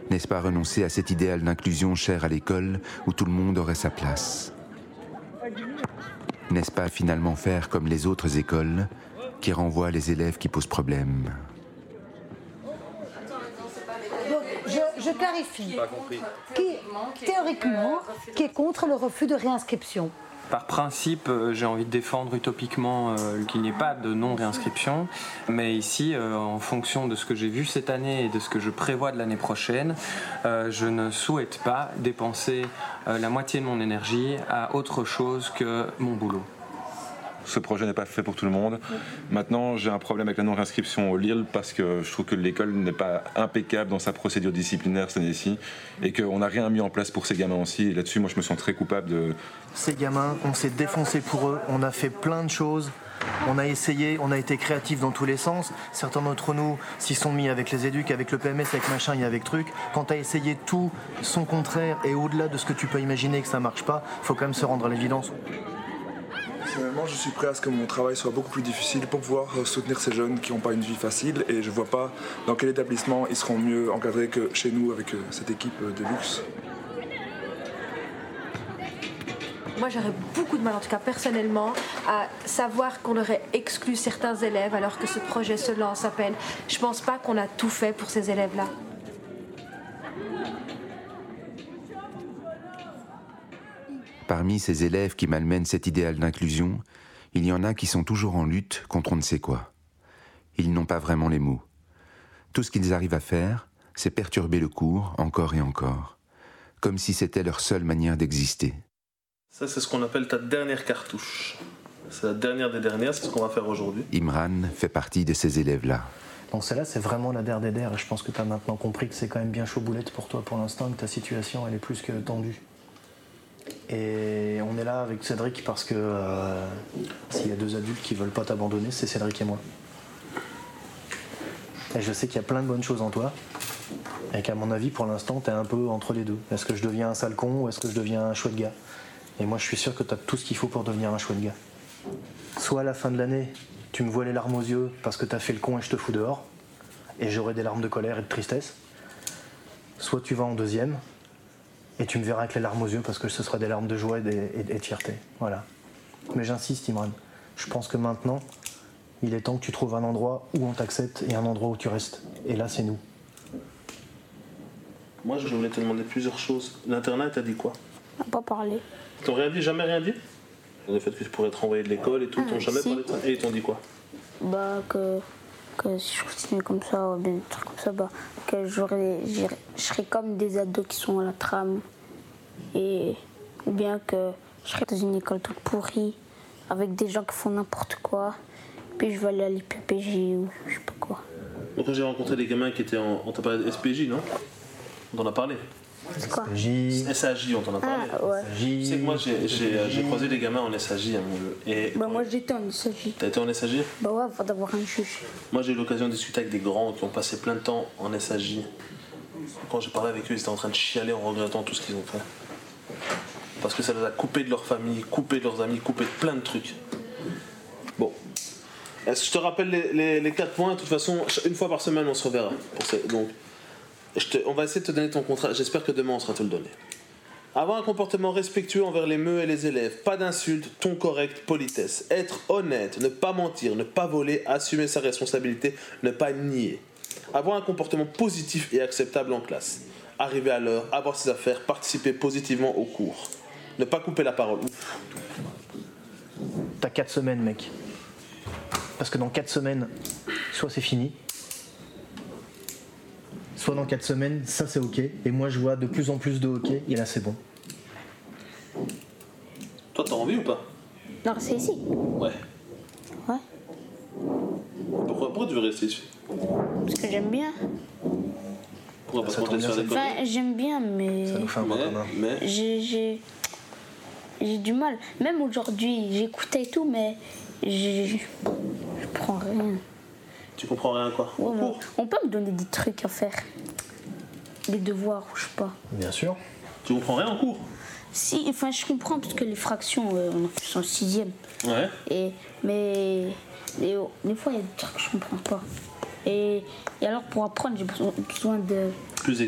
N'est-ce pas renoncer à cet idéal d'inclusion cher à l'école où tout le monde aurait sa place? N'est-ce pas finalement faire comme les autres écoles qui renvoient les élèves qui posent problème? Donc, je clarifie. Théoriquement, qui est contre le refus de réinscription? Par principe, j'ai envie de défendre utopiquement qu'il n'y ait pas de non-réinscription. Mais ici, en fonction de ce que j'ai vu cette année et de ce que je prévois de l'année prochaine, je ne souhaite pas dépenser la moitié de mon énergie à autre chose que mon boulot. Ce projet n'est pas fait pour tout le monde. Maintenant, j'ai un problème avec la non-réinscription au LIRL parce que je trouve que l'école n'est pas impeccable dans sa procédure disciplinaire cette année-ci et qu'on n'a rien mis en place pour ces gamins aussi. Et là-dessus, moi, je me sens très coupable de... Ces gamins, on s'est défoncé pour eux, on a fait plein de choses. On a essayé, on a été créatifs dans tous les sens. Certains d'entre nous s'y sont mis avec les éducs, avec le PMS, avec machin et avec truc. Quand tu as essayé tout son contraire et au-delà de ce que tu peux imaginer que ça marche pas, faut quand même se rendre à l'évidence. Personnellement, je suis prêt à ce que mon travail soit beaucoup plus difficile pour pouvoir soutenir ces jeunes qui n'ont pas une vie facile et je ne vois pas dans quel établissement ils seront mieux encadrés que chez nous avec cette équipe de luxe. Moi, j'aurais beaucoup de mal, en tout cas personnellement, à savoir qu'on aurait exclu certains élèves alors que ce projet se lance à peine. Je pense pas qu'on a tout fait pour ces élèves-là. Parmi ces élèves qui malmènent cet idéal d'inclusion, il y en a qui sont toujours en lutte contre on ne sait quoi. Ils n'ont pas vraiment les mots. Tout ce qu'ils arrivent à faire, c'est perturber le cours encore et encore, comme si c'était leur seule manière d'exister. Ça, c'est ce qu'on appelle ta dernière cartouche. C'est la dernière des dernières, c'est ce qu'on va faire aujourd'hui. Imran fait partie de ces élèves-là. Donc celle-là, c'est vraiment la der des der. Et je pense que tu as maintenant compris que c'est quand même bien chaud boulette pour toi pour l'instant, que ta situation, elle est plus que tendue. Et on est là avec Cédric parce que s'il y a deux adultes qui veulent pas t'abandonner, c'est Cédric et moi. Et je sais qu'il y a plein de bonnes choses en toi. Et qu'à mon avis, pour l'instant, t'es un peu entre les deux. Est-ce que je deviens un sale con ou est-ce que je deviens un chouette gars? Et moi, je suis sûr que t'as tout ce qu'il faut pour devenir un chouette gars. Soit à la fin de l'année, tu me vois les larmes aux yeux parce que t'as fait le con et je te fous dehors. Et j'aurai des larmes de colère et de tristesse. Soit tu vas en deuxième. Et tu me verras avec les larmes aux yeux parce que ce sera des larmes de joie et de fierté. Voilà. Mais j'insiste, Imran. Je pense que maintenant, il est temps que tu trouves un endroit où on t'accepte et un endroit où tu restes. Et là, c'est nous. Moi, je voulais te demander plusieurs choses. L'internat, t'as dit quoi? On n'a pas parlé. Ils t'ont rien dit? Jamais rien dit? Le fait que tu pourrais être renvoyé de l'école et tout, ils t'ont jamais parlé de ça? Et ils t'ont dit quoi? Bah, que si je continue comme ça, ou bien des trucs comme ça, bah, que je serais comme des ados qui sont à la trame. Ou bien que je serais dans une école toute pourrie, avec des gens qui font n'importe quoi. Puis je vais aller à l'IPPJ ou je sais pas quoi. Donc quand j'ai rencontré des gamins qui étaient on t'a parlé de SPJ, non? On t'en a parlé? C'est quoi? SAJ, on t'en a parlé. Ah, ouais. Tu sais que moi, j'ai croisé des gamins en SAJ. Bah, moi, j'étais en SAJ. T'as été en SAJ? Bah ouais, avant d'avoir un juge. Moi, j'ai eu l'occasion de discuter avec des grands qui ont passé plein de temps en SAJ. Quand j'ai parlé avec eux, ils étaient en train de chialer en regrettant tout ce qu'ils ont fait. Parce que ça les a coupés de leur famille, coupés de leurs amis, coupés de plein de trucs. Bon. Est-ce que je te rappelle les 4 points? De toute façon, une fois par semaine, on se reverra. Donc, on va essayer de te donner ton contrat. J'espère que demain, on sera te le donner. Avoir un comportement respectueux envers les meux et les élèves. Pas d'insultes, ton correct, politesse. Être honnête, ne pas mentir, ne pas voler, assumer sa responsabilité, ne pas nier. Avoir un comportement positif et acceptable en classe. Arriver à l'heure, avoir ses affaires, participer positivement au cours. Ne pas couper la parole. T'as 4 semaines, mec. Parce que dans 4 semaines, soit c'est fini, soit dans 4 semaines, ça c'est ok. Et moi je vois de plus en plus de hockey, et là c'est bon. Toi, t'as envie ou pas? Non, c'est ici. Ouais. Ouais. Pourquoi tu veux rester ici? Parce que j'aime bien. Pourquoi pas se monter sur l'école? Enfin, j'aime bien, mais. Ça nous fait un bon commun. Mais... J'ai du mal. Même aujourd'hui, j'écoutais et tout, mais je prends rien. Tu comprends rien à quoi? Ouais, on peut me donner des trucs à faire. Des devoirs, ou je sais pas. Bien sûr. Tu comprends rien en cours? Si, enfin, je comprends parce que les fractions, on a fait en 6e. Ouais. Mais des fois, il y a des trucs que je comprends pas. Et alors, pour apprendre, j'ai besoin de... Plus